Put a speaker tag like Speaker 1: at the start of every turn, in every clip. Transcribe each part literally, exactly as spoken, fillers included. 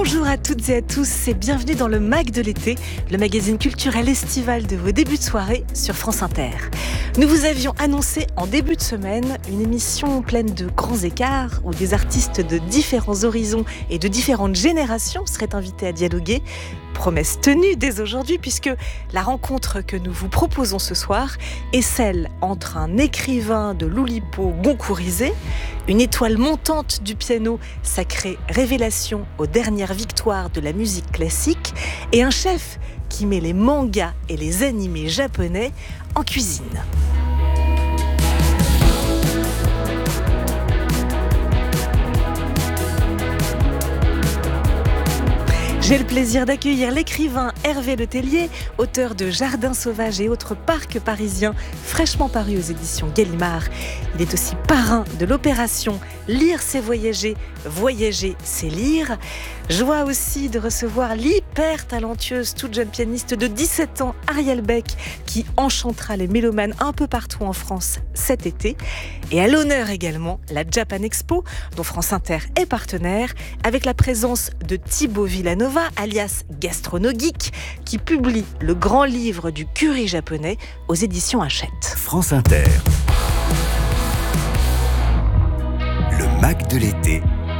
Speaker 1: Bonjour à toutes et à tous et bienvenue dans le Mag de l'été, le magazine culturel estival de vos débuts de soirée sur France Inter. Nous vous avions annoncé en début de semaine une émission pleine de grands écarts où des artistes de différents horizons et de différentes générations seraient invités à dialoguer. Promesse tenue dès aujourd'hui puisque la rencontre que nous vous proposons ce soir est celle entre un écrivain de l'Oulipo goncourisé, une étoile montante du piano sacrée révélation aux dernières victoires de la musique classique et un chef qui met les mangas et les animés japonais en cuisine. J'ai le plaisir d'accueillir l'écrivain Hervé Letellier, auteur de Jardins sauvages et autres parcs parisiens fraîchement parus aux éditions Gallimard. Il est aussi parrain de l'opération Lire c'est voyager, voyager c'est lire. Joie aussi de recevoir l'hyper talentueuse toute jeune pianiste de dix-sept ans, Ariel Beck, qui enchantera les mélomanes un peu partout en France cet été. Et à l'honneur également, la Japan Expo, dont France Inter est partenaire, avec la présence de Thibaut Villanova, alias Gastronogeek, qui publie le grand livre du curry japonais aux éditions Hachette.
Speaker 2: France Inter. Le Mag de l'été.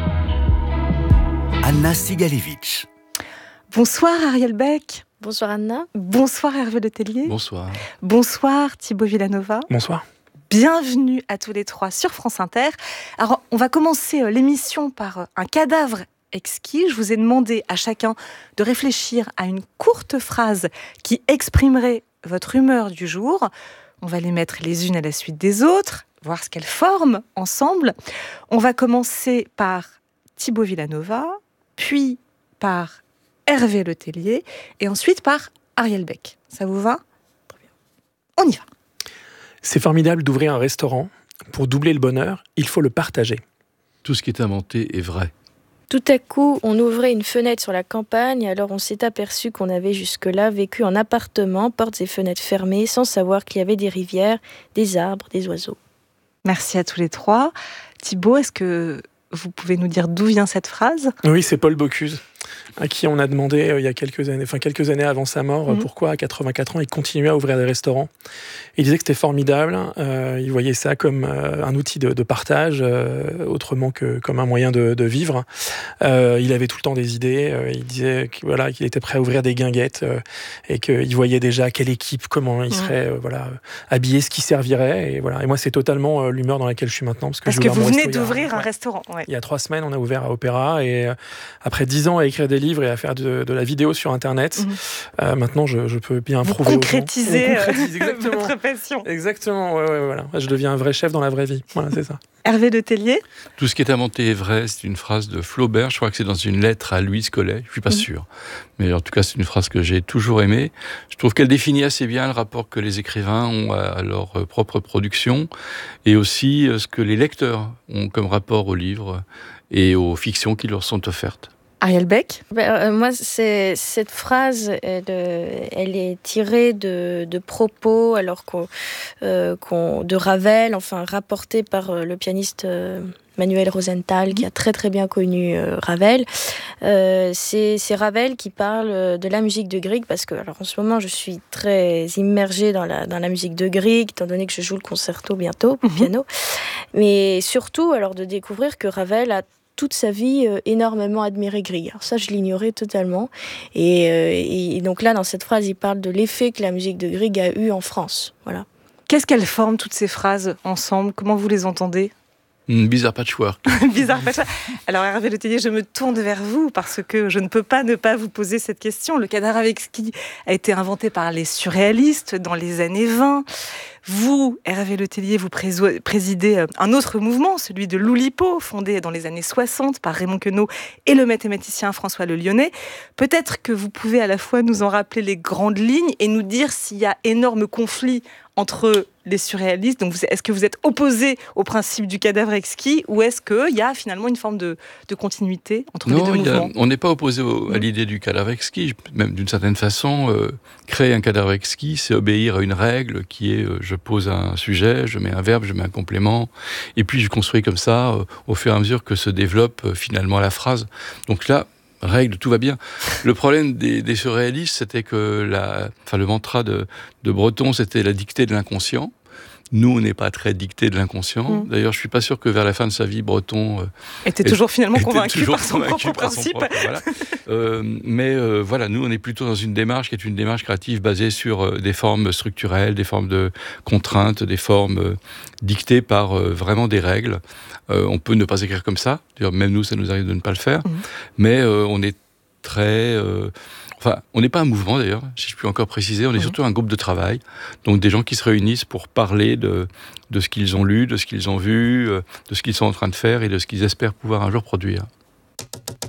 Speaker 2: Anna Sigalevitch.
Speaker 1: Bonsoir Ariel Beck.
Speaker 3: Bonsoir Anna.
Speaker 1: Bonsoir Hervé Letellier.
Speaker 4: Bonsoir.
Speaker 1: Bonsoir Thibaut Villanova.
Speaker 4: Bonsoir.
Speaker 1: Bienvenue à tous les trois sur France Inter. Alors, on va commencer l'émission par un cadavre exquis. Je vous ai demandé à chacun de réfléchir à une courte phrase qui exprimerait votre humeur du jour. On va les mettre les unes à la suite des autres, voir ce qu'elles forment ensemble. On va commencer par Thibaut Villanova, puis par Hervé Letellier, et ensuite par Ariel Beck. Ça vous va ? Très bien. On y va.
Speaker 5: C'est formidable d'ouvrir un restaurant. Pour doubler le bonheur, il faut le partager.
Speaker 4: Tout ce qui est inventé est vrai.
Speaker 3: Tout à coup, on ouvrait une fenêtre sur la campagne, alors on s'est aperçu qu'on avait jusque-là vécu en appartement, portes et fenêtres fermées, sans savoir qu'il y avait des rivières, des arbres, des oiseaux.
Speaker 1: Merci à tous les trois. Thibaut, est-ce que vous pouvez nous dire d'où vient cette phrase ?
Speaker 5: Oui, c'est Paul Bocuse, à qui on a demandé euh, il y a quelques années, enfin quelques années avant sa mort, mmh. pourquoi à quatre-vingt-quatre ans il continuait à ouvrir des restaurants. Il disait que c'était formidable, euh, il voyait ça comme euh, un outil de, de partage, euh, autrement que comme un moyen de, de vivre. Euh, il avait tout le temps des idées, euh, il disait qu'il, voilà, qu'il était prêt à ouvrir des guinguettes euh, et qu'il voyait déjà quelle équipe, comment il serait euh, voilà, habillé, ce qui servirait. Et, voilà. et moi, c'est totalement euh, l'humeur dans laquelle je suis maintenant. Parce que,
Speaker 1: parce que vous venez d'ouvrir un ouais. restaurant. Ouais.
Speaker 5: Il y a trois semaines, on a ouvert à Opéra et euh, après dix ans à écrire des livres et à faire de, de la vidéo sur Internet, mmh. euh, maintenant je, je peux bien
Speaker 1: vous
Speaker 5: prouver
Speaker 1: concrétiser,
Speaker 5: aux gens. Concrétise, exactement.
Speaker 1: votre passion.
Speaker 5: Exactement, ouais, ouais, voilà. Je deviens un vrai chef dans la vraie vie. Voilà, c'est ça.
Speaker 1: Hervé Letellier.
Speaker 4: Tout ce qui est inventé est vrai, c'est une phrase de Flaubert, je crois que c'est dans une lettre à Louise Collet, je suis pas mmh. sûr. Mais en tout cas, c'est une phrase que j'ai toujours aimée. Je trouve qu'elle définit assez bien le rapport que les écrivains ont à leur propre production et aussi ce que les lecteurs ont comme rapport aux livres et aux fictions qui leur sont offertes.
Speaker 1: Ariel Beck.
Speaker 3: Ben, euh, moi, c'est, cette phrase, elle, elle est tirée de, de propos, alors qu'on, euh, qu'on, de Ravel, enfin rapportée par euh, le pianiste euh, Manuel Rosenthal, qui a très très bien connu euh, Ravel. Euh, c'est, c'est Ravel qui parle de la musique de Grieg, parce que alors en ce moment, je suis très immergée dans la dans la musique de Grieg, étant donné que je joue le concerto bientôt pour mm-hmm. piano. Mais surtout, alors de découvrir que Ravel a toute sa vie euh, énormément admiré Grieg. Alors ça, je l'ignorais totalement. Et, euh, et donc là, dans cette phrase, il parle de l'effet que la musique de Grieg a eu en France. Voilà.
Speaker 1: Qu'est-ce qu'elles forment, toutes ces phrases, ensemble ? Comment vous les entendez ?
Speaker 4: Mmh, bizarre patchwork.
Speaker 1: Bizarre patchwork. Alors Hervé Letellier, je me tourne vers vous parce que je ne peux pas ne pas vous poser cette question. Le cadavre avec ski a été inventé par les surréalistes dans les années vingt. Vous, Hervé Letellier, vous présidez un autre mouvement, celui de l'Oulipo, fondé dans les années soixante par Raymond Queneau et le mathématicien François Le Lyonnais. Peut-être que vous pouvez à la fois nous en rappeler les grandes lignes et nous dire s'il y a énorme conflit entre les surréalistes. Donc, est-ce que vous êtes opposé au principe du cadavre exquis ou est-ce qu'il y a finalement une forme de, de continuité entre
Speaker 4: non,
Speaker 1: les deux mouvements ?
Speaker 4: Non, on n'est pas opposé au, à l'idée du cadavre exquis. Même d'une certaine façon, euh, créer un cadavre exquis, c'est obéir à une règle qui est euh, je pose un sujet, je mets un verbe, je mets un complément, et puis je construis comme ça euh, au fur et à mesure que se développe euh, finalement la phrase. Donc là, règles, tout va bien. Le problème des, des surréalistes, c'était que la, enfin, le mantra de, de Breton, c'était la dictée de l'inconscient. Nous, on n'est pas très dicté de l'inconscient. Mmh. D'ailleurs, je suis pas sûr que vers la fin de sa vie, Breton euh,
Speaker 1: était toujours finalement était convaincu
Speaker 4: toujours
Speaker 1: par son
Speaker 4: convaincu
Speaker 1: propre
Speaker 4: par son
Speaker 1: principe.
Speaker 4: Propre, voilà. euh, mais euh, voilà, nous, on est plutôt dans une démarche qui est une démarche créative basée sur euh, des formes structurelles, des formes de contraintes, des formes euh, dictées par euh, vraiment des règles. Euh, on peut ne pas écrire comme ça. D'ailleurs, même nous, ça nous arrive de ne pas le faire. Mmh. Mais euh, on est très... Euh, Enfin, on n'est pas un mouvement d'ailleurs, si je puis encore préciser, on est mmh. surtout un groupe de travail, donc des gens qui se réunissent pour parler de, de ce qu'ils ont lu, de ce qu'ils ont vu, de ce qu'ils sont en train de faire et de ce qu'ils espèrent pouvoir un jour produire.